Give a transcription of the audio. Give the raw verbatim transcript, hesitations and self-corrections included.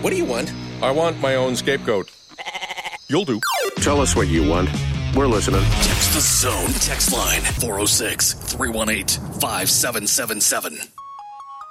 What do you want? I want my own scapegoat. You'll do. Tell us what you want. We're listening. Text the Zone text line four oh six, three one eight, five seven seven seven.